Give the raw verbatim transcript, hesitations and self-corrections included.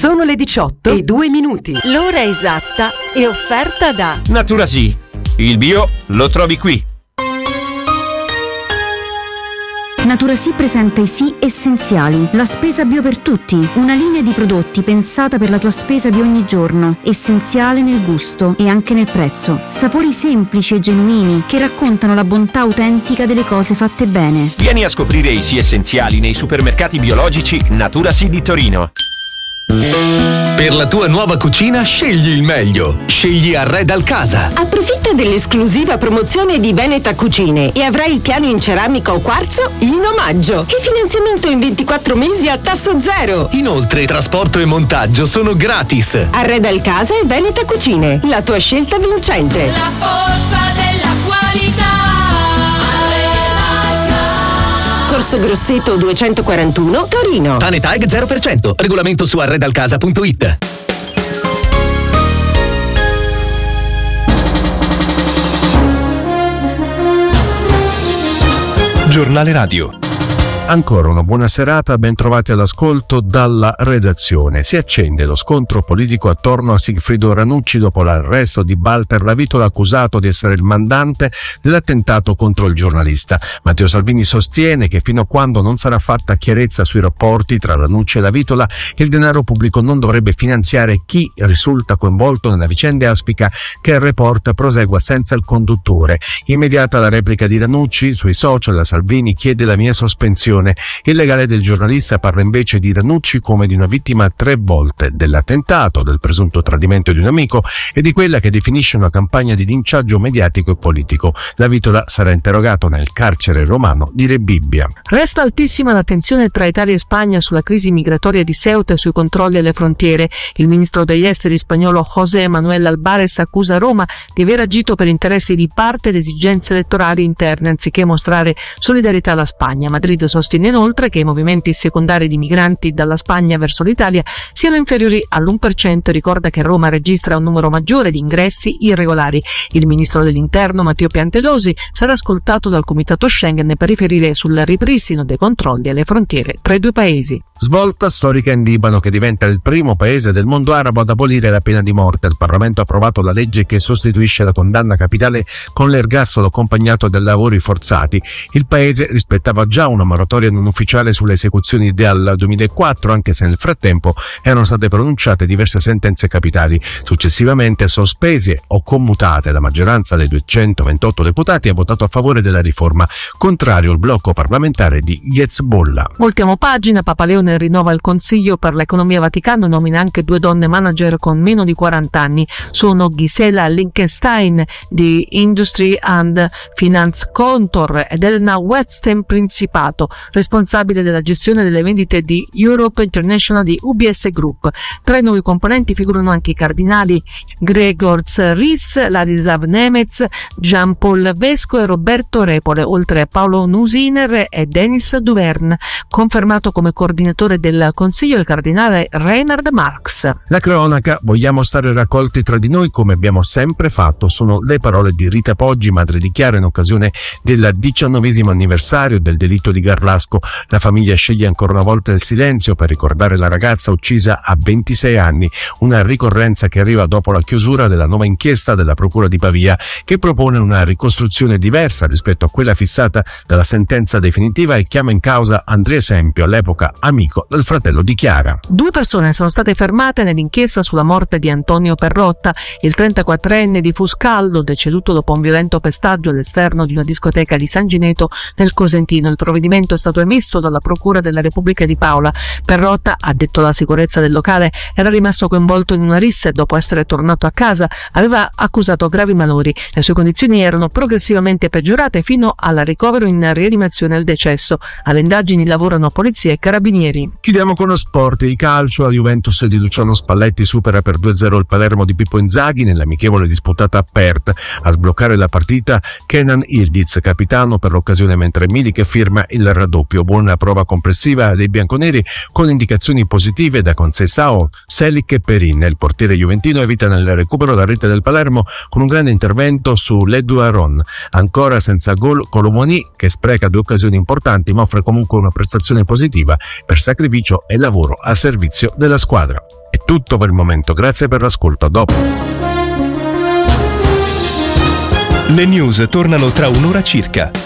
Sono le diciotto e due minuti. L'ora esatta è offerta da Naturasì. Il bio lo trovi qui. Naturasì presenta i Sì Essenziali, la spesa bio per tutti, una linea di prodotti pensata per la tua spesa di ogni giorno, essenziale nel gusto e anche nel prezzo. Sapori semplici e genuini che raccontano la bontà autentica delle cose fatte bene. Vieni a scoprire i Sì Essenziali nei supermercati biologici Naturasì di Torino. Per la tua nuova cucina scegli il meglio. Scegli Arreda al Casa. Approfitta dell'esclusiva promozione di Veneta Cucine e avrai il piano in ceramica o quarzo in omaggio. E finanziamento in ventiquattro mesi a tasso zero. Inoltre trasporto e montaggio sono gratis. Arreda al Casa e Veneta Cucine, la tua scelta vincente. La forza della qualità. Corso Grosseto duecentoquarantuno, Torino. Tanetag zero per cento. Regolamento su arredalcasa punto it. Giornale Radio. Ancora una buona serata, ben trovati all'ascolto dalla redazione. Si accende lo scontro politico attorno a Sigfrido Ranucci dopo l'arresto di Walter Lavitola, accusato di essere il mandante dell'attentato contro il giornalista. Matteo Salvini sostiene che fino a quando non sarà fatta chiarezza sui rapporti tra Ranucci e Lavitola, il denaro pubblico non dovrebbe finanziare chi risulta coinvolto nella vicenda e auspica che il report prosegua senza il conduttore. Immediata la replica di Ranucci sui social, Salvini chiede la mia sospensione. Il legale del giornalista parla invece di Ranucci come di una vittima tre volte dell'attentato, del presunto tradimento di un amico e di quella che definisce una campagna di linciaggio mediatico e politico. Lavitola sarà interrogato nel carcere romano di Rebibbia. Resta altissima la tensione tra Italia e Spagna sulla crisi migratoria di Ceuta e sui controlli alle frontiere. Il ministro degli esteri spagnolo José Manuel Álvarez accusa Roma di aver agito per interessi di parte ed esigenze elettorali interne anziché mostrare solidarietà alla Spagna. Madrid sostiene inoltre che i movimenti secondari di migranti dalla Spagna verso l'Italia siano inferiori all'uno per cento e ricorda che Roma registra un numero maggiore di ingressi irregolari. Il ministro dell'Interno Matteo Piantedosi sarà ascoltato dal Comitato Schengen per riferire sul ripristino dei controlli alle frontiere tra i due paesi. Svolta storica in Libano, che diventa il primo paese del mondo arabo ad abolire la pena di morte. Il Parlamento ha approvato la legge che sostituisce la condanna capitale con l'ergastolo accompagnato da lavori forzati. Il paese rispettava già una moratoria non ufficiale sulle esecuzioni del duemilaquattro, anche se nel frattempo erano state pronunciate diverse sentenze capitali. Successivamente sospese o commutate, la maggioranza dei duecentoventotto deputati ha votato a favore della riforma, contrario il blocco parlamentare di Hezbollah. Voltiamo pagina. Papa Leone rinnova il Consiglio per l'Economia Vaticano e nomina anche due donne manager con meno di quaranta anni. Sono Gisela Lichtenstein di Industry and Finance Contor ed Elena Wetstein Principato, responsabile della gestione delle vendite di Europe International di U B S Group. Tra i nuovi componenti figurano anche i cardinali Gregors Ries, Ladislav Nemec, Jean-Paul Vesco e Roberto Repole, oltre a Paolo Nusiner e Denis Duverne. Confermato come coordinatore del Consiglio il cardinale Reinhard Marx. La cronaca: vogliamo stare raccolti tra di noi come abbiamo sempre fatto, sono le parole di Rita Poggi, madre di Chiara, in occasione del diciannovesimo anniversario del delitto di Garlasco. La famiglia sceglie ancora una volta il silenzio per ricordare la ragazza uccisa a ventisei anni, una ricorrenza che arriva dopo la chiusura della nuova inchiesta della Procura di Pavia, che propone una ricostruzione diversa rispetto a quella fissata dalla sentenza definitiva e chiama in causa Andrea Sempio, all'epoca amico del fratello di Chiara. Due persone sono state fermate nell'inchiesta sulla morte di Antonio Perrotta, il trentaquattrenne di Fuscaldo, deceduto dopo un violento pestaggio all'esterno di una discoteca di San Gineto nel Cosentino. Il provvedimento è stato emesso dalla Procura della Repubblica di Paola. Perrotta, ha detto la sicurezza del locale, era rimasto coinvolto in una rissa e dopo essere tornato a casa aveva accusato gravi malori. Le sue condizioni erano progressivamente peggiorate fino al ricovero in rianimazione e al decesso. Alle indagini lavorano polizia e carabinieri. Chiudiamo con lo sport. Il calcio: la Juventus di Luciano Spalletti supera per due a zero il Palermo di Pippo Inzaghi nell'amichevole disputata a Perth. A sbloccare la partita Kenan Yildiz, capitano per l'occasione, mentre Milik firma il raddoppio. Buona prova complessiva dei bianconeri con indicazioni positive da Conceição, Selic e Perin. Il portiere juventino evita nel recupero la rete del Palermo con un grande intervento su Ledouaron. Ancora senza gol Colomoni, che spreca due occasioni importanti ma offre comunque una prestazione positiva per sacrificio e lavoro a servizio della squadra. È tutto per il momento, grazie per l'ascolto, a dopo. Le news tornano tra un'ora circa.